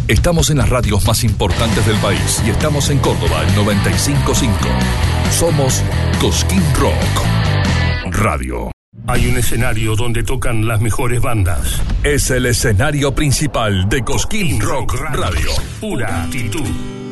Estamos en las radios más importantes del país y estamos en Córdoba, el 95.5. Somos Cosquín Rock Radio. Hay un escenario donde tocan las mejores bandas. Es el escenario principal de Cosquín Rock Radio. Pura actitud.